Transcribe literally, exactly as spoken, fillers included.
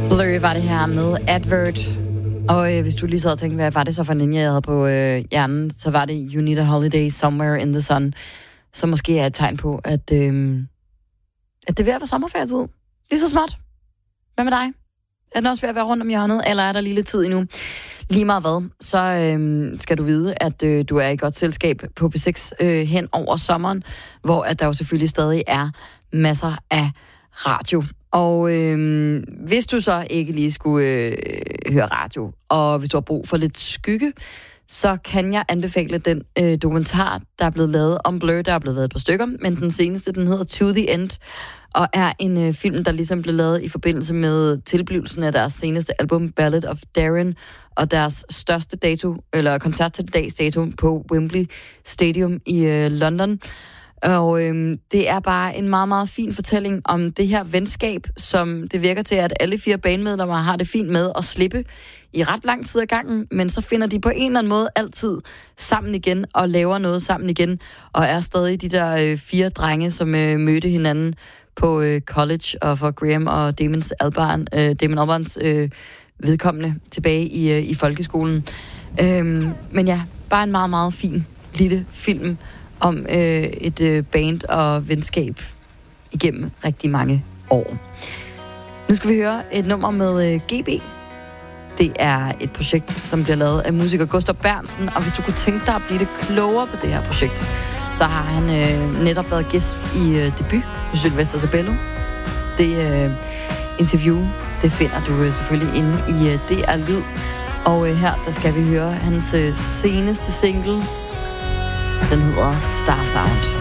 Blur var det her med Advert. Og øh, hvis du lige sad og tænkte, hvad var det så for en linje, jeg havde på øh, hjernen, så var det You Need a Holiday Somewhere in the Sun, som måske er et tegn på, at, øh, at det er ved at være sommerferietid. Lige så småt. Hvad med dig? Er den også ved at være rundt om hjørnet, eller er der lige lidt tid endnu? Lige meget hvad, så øh, skal du vide, at øh, du er i godt selskab på P seks øh, hen over sommeren, hvor at der jo selvfølgelig stadig er masser af radio. Og øh, hvis du så ikke lige skulle øh, høre radio, og hvis du har brug for lidt skygge, så kan jeg anbefale den øh, dokumentar, der er blevet lavet om Blur. Der er blevet lavet et par stykker, men den seneste, den hedder To The End, og er en øh, film, der ligesom blev lavet i forbindelse med tilblivelsen af deres seneste album, Ballad of Darren, og deres største dato, eller koncert til dags dato på Wembley Stadium i øh, London. Og øhm, det er bare en meget, meget fin fortælling om det her venskab, som det virker til, at alle fire bandmedlemmer har det fint med at slippe i ret lang tid ad gangen, men så finder de på en eller anden måde altid sammen igen og laver noget sammen igen, og er stadig de der øh, fire drenge, som øh, mødte hinanden på øh, college, og for Graham og Damons Albarn, øh, Damon Albarns øh, vedkommende tilbage i, øh, i folkeskolen. Øhm, men ja, bare en meget, meget fin lille film om øh, et øh, band og venskab igennem rigtig mange år. Nu skal vi høre et nummer med øh, G B. Det er et projekt, som bliver lavet af musiker Gustav Berntsen, og hvis du kunne tænke dig at blive lidt klogere på det her projekt, så har han øh, netop været gæst i øh, debut med Sylvester Sabello. Det øh, interview, det finder du øh, selvfølgelig inde i øh, D R Lyd. Og øh, her, der skal vi høre hans øh, seneste single. Den hedder Star Sound.